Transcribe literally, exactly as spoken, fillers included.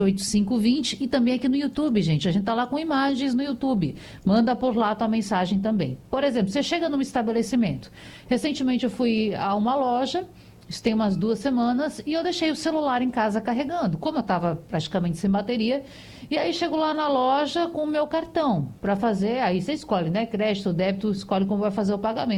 oito cinco dois zero e também aqui no YouTube, gente. A gente está lá com imagens no YouTube. Manda por lá a tua mensagem também. Por exemplo, você chega num estabelecimento. Recentemente eu fui a uma loja, isso tem umas duas semanas, e eu deixei o celular em casa carregando, como eu estava praticamente sem bateria. E aí chego lá na loja com o meu cartão para fazer, aí você escolhe, né? Crédito, débito, escolhe como vai fazer o pagamento.